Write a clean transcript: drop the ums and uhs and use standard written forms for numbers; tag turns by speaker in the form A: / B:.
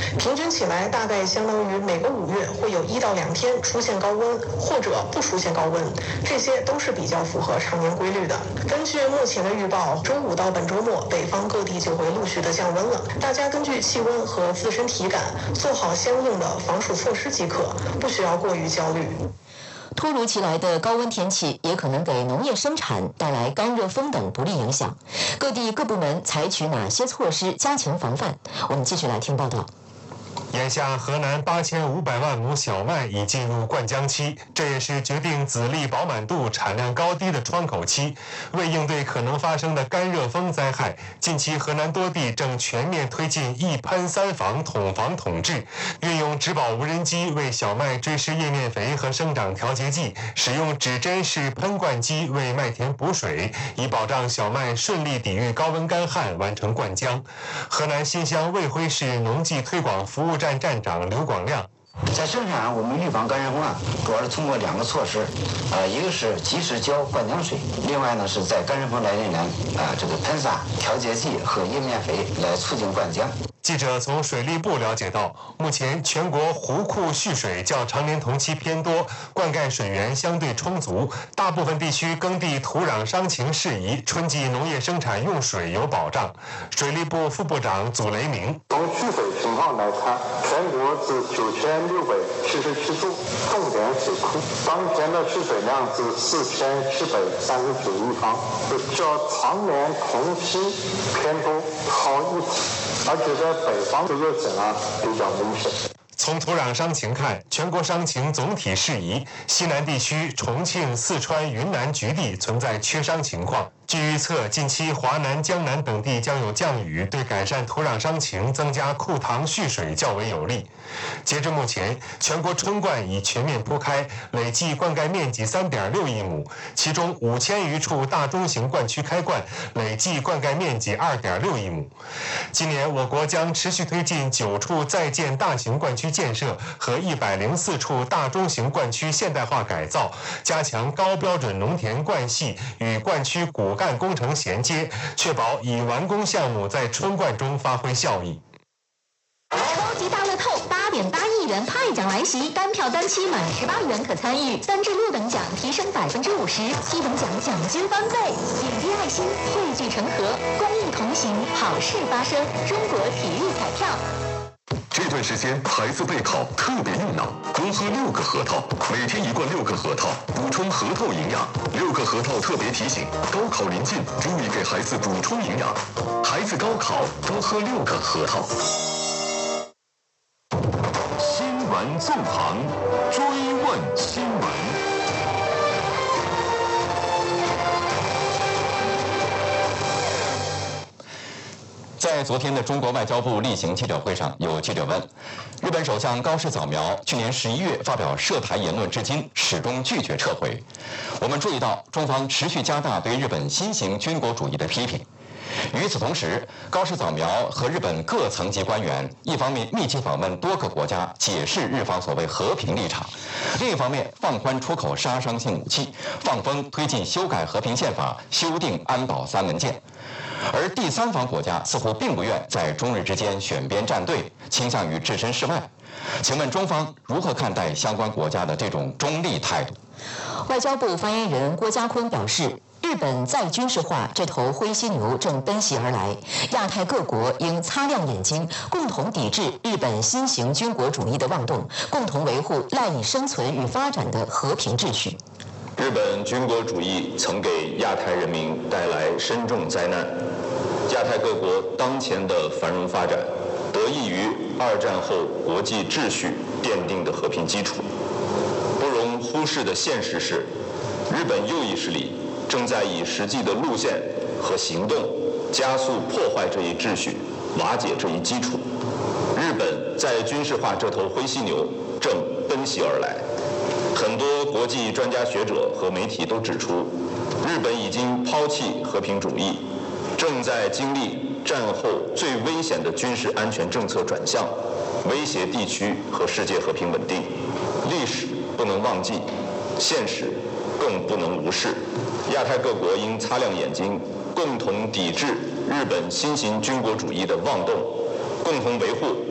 A: 平均起来大概相当于每个5月会有1到2天出现高温，或者不出现高温，这些都是比较符合常年规律的。根据目前的预报，周5到本周末，北方各地就会陆续的降温了。大家根据气温和自身体感做好相应的防暑措施即可，不需要过于焦虑。
B: 突如其来的高温天气也可能给农业生产带来干热风等不利影响。各地各部门采取哪些措施加强防范？我们继续来听报道。
C: 眼下，河南8500万亩小麦已进入灌浆期，这也是决定籽粒饱满度、产量高低的窗口期。为应对可能发生的干热风灾害，近期河南多地正全面推进一喷3防统防统治，运用植保无人机为小麦追施叶面肥和生长调节剂，使用指针式喷灌机为麦田补水，以保障小麦顺利抵御高温干旱，完成灌浆。河南新乡卫辉市农技推广服务站站长刘广亮。
D: 在生产上，我们预防干热风主要是通过2个措施，一个是及时浇灌浆水，另外呢是在干热风来临前，喷洒调节剂和叶面肥来促进灌浆。
C: 记者从水利部了解到，目前全国湖库蓄水较常年同期偏多，灌溉水源相对充足，大部分地区耕地土壤伤情适宜，春季农业生产用水有保障。水利部副部长祖雷明：
E: 从蓄水情况来看，全国至9677处重点水库，当前的蓄水量至4739亿方，较常年同期偏多，好1级。而且在北方的热省比较明显。
C: 从土壤伤情看，全国伤情总体适宜，西南地区重庆、四川、云南局地存在缺伤情况。据预测，近期华南、江南等地将有降雨，对改善土壤伤情、增加库塘蓄水较为有利。截至目前，全国春灌已全面铺开，累计灌溉面积3.6亿亩，其中5000余处大中型灌区开灌，累计灌溉面积2.6亿亩。今年，我国将持续推进9处在建大型灌区建设和104处大中型灌区现代化改造，加强高标准农田灌系与灌区骨干工程衔接，确保已完工项目在春灌中发挥效益。
B: 超级大乐透8.8亿元派奖来袭，单票单期满18元可参与，3至6等奖提升50%，7等奖奖金翻倍。点滴爱心，汇聚成河，公益同行，好事发生。中国体育彩票。
F: 这段时间孩子备考特别用脑，多喝6个核桃，每天1罐6个核桃，补充核桃营养。6个核桃特别提醒：高考临近，注意给孩子补充营养。孩子高考多喝6个核桃。新闻纵横，追问新闻。
G: 在昨天的中国外交部例行记者会上，有记者问，日本首相高市早苗去年11月发表涉台言论至今始终拒绝撤回。我们注意到中方持续加大对日本新型军国主义的批评。与此同时，高市早苗和日本各层级官员一方面密集访问多个国家，解释日方所谓和平立场；另一方面放宽出口杀伤性武器，放风推进修改和平宪法、修订安保3文件。而第三方国家似乎并不愿在中日之间选边站队，倾向于置身事外。请问中方如何看待相关国家的这种中立态度？
B: 外交部发言人郭家坤表示，日本再军事化这头灰犀牛正奔袭而来，亚太各国应擦亮眼睛，共同抵制日本新型军国主义的妄动，共同维护赖以生存与发展的和平秩序。
H: 日本军国主义曾给亚太人民带来深重灾难，亚太各国当前的繁荣发展得益于2战后国际秩序奠定的和平基础。不容忽视的现实是，日本右翼势力正在以实际的路线和行动加速破坏这一秩序，瓦解这一基础。日本在军事化这头灰犀牛正奔袭而来。很多国际专家学者和媒体都指出，日本已经抛弃和平主义，正在经历战后最危险的军事安全政策转向，威胁地区和世界和平稳定。历史不能忘记，现实更不能无视。亚太各国应擦亮眼睛，共同抵制日本新型军国主义的妄动，共同维护